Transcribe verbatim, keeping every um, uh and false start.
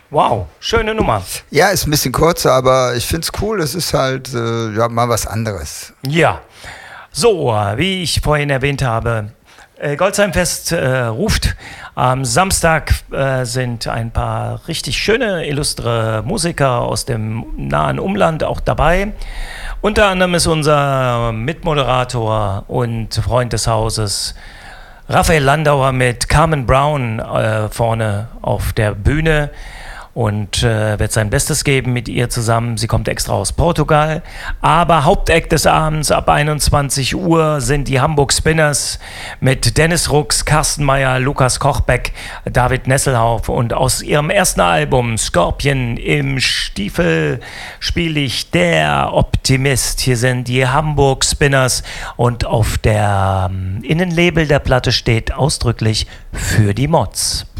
Wow, schöne Nummer. Ja, ist ein bisschen kurzer, aber ich finde es cool. Es ist halt äh, ja, mal was anderes. Ja, so, wie ich vorhin erwähnt habe, äh, Goldsheimfest äh, ruft. Am Samstag äh, sind ein paar richtig schöne, illustre Musiker aus dem nahen Umland auch dabei. Unter anderem ist unser Mitmoderator und Freund des Hauses Raphael Landauer mit Carmen Brown äh, vorne auf der Bühne und äh, wird sein Bestes geben mit ihr zusammen. Sie kommt extra aus Portugal. Aber Hauptakt des Abends ab einundzwanzig Uhr sind die Hamburg Spinners mit Dennis Rux, Carsten Meyer, Lukas Kochbeck, David Nesselhauf und aus ihrem ersten Album Scorpion im Stiefel spiele ich Der Optimist. Hier sind die Hamburg Spinners und auf der ähm, Innenlabel der Platte steht ausdrücklich für die Mods.